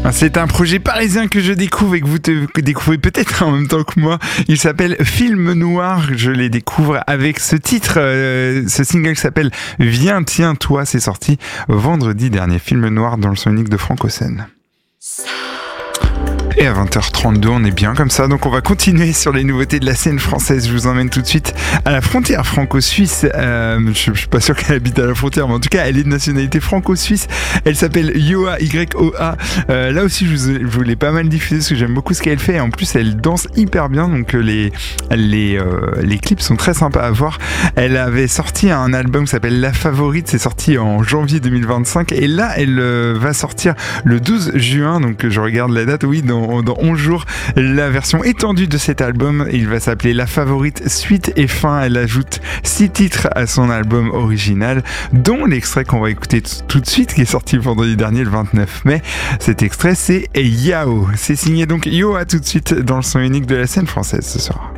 C'est un projet parisien que je découvre et que vous découvrez peut-être en même temps que moi. Il s'appelle Film Noir. Je les découvre avec ce titre, ce single qui s'appelle Viens, tiens, toi. C'est sorti vendredi dernier. Film Noir dans le son unique de Franck Ossen. Et à 20h32, on est bien comme ça, donc on va continuer sur les nouveautés de la scène française. Je vous emmène tout de suite à la frontière franco-suisse. Je suis pas sûr qu'elle habite à la frontière, mais en tout cas, elle est de nationalité franco-suisse. Elle s'appelle Yoa, Y-O-A. Là aussi, je vous l'ai pas mal diffusé parce que j'aime beaucoup ce qu'elle fait. Et en plus, elle danse hyper bien, donc les clips sont très sympas à voir. Elle avait sorti un album qui s'appelle La Favorite, c'est sorti en janvier 2025. Et là, elle va sortir le 12 juin, donc je regarde la date, oui, dans 11 jours, la version étendue de cet album. Il va s'appeler La Favorite Suite et Fin. Elle ajoute 6 titres à son album original, dont l'extrait qu'on va écouter tout de suite, qui est sorti vendredi dernier, le 29 mai. Cet extrait, c'est Yao. C'est signé donc Yoa tout de suite dans le son unique de la scène française ce soir.